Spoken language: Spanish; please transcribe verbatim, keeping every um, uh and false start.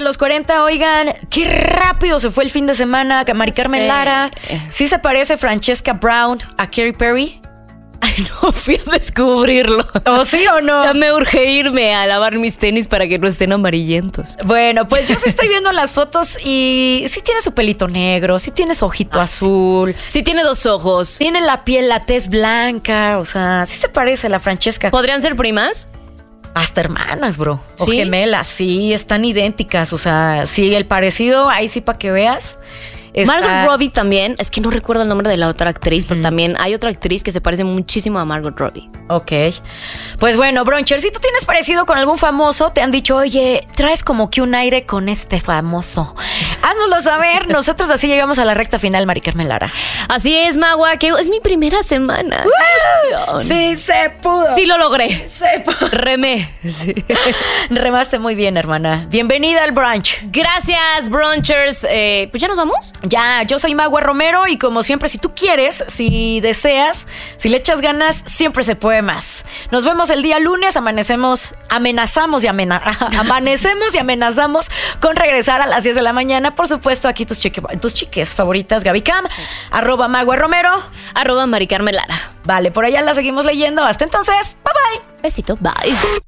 los cuarenta. Oigan, qué rápido se fue el fin de semana. Mari Carmen sí. Lara. ¿Sí se parece Francesca Brown a Katy Perry? Ay, no, fui a descubrirlo. ¿O sí o no? Ya me urge irme a lavar mis tenis para que no estén amarillentos. Bueno, pues yo sí estoy viendo las fotos y sí tiene su pelito negro, sí tiene su ojito ah, azul. Sí. sí tiene dos ojos. Tiene la piel, la tez blanca, o sea, sí se parece a la Francesca. ¿Podrían ser primas? Hasta hermanas, bro. O ¿Sí? gemelas, sí, están idénticas. O sea, sí, el parecido, ahí sí para que veas. Está... Margot Robbie también, es que no recuerdo el nombre de la otra actriz, pero mm. también hay otra actriz que se parece muchísimo a Margot Robbie. Ok. Pues bueno, Broncher, si tú tienes parecido con algún famoso, te han dicho, oye, traes como que un aire con este famoso. Háznoslo saber. Nosotros así llegamos a la recta final, Mari Carmen Lara. Así es, Magua, que es mi primera semana. ¡Wow! Sí, se pudo. Sí lo logré. Se pudo. Remé. Sí. Remaste muy bien, hermana. Bienvenida al brunch. Gracias, Brunchers. Eh, pues ya nos vamos. Ya, yo soy Magua Romero y como siempre, si tú quieres, si deseas, si le echas ganas, siempre se puede más. Nos vemos el día lunes, amanecemos, amenazamos y amena, amanecemos y amenazamos con regresar a las diez de la mañana. Por supuesto, aquí tus, chique, tus chiques favoritas, Gaby Cam, arroba Magua Romero, arroba Mari Carmen Lara. Vale, por allá la seguimos leyendo. Hasta entonces, bye bye. Besito, bye.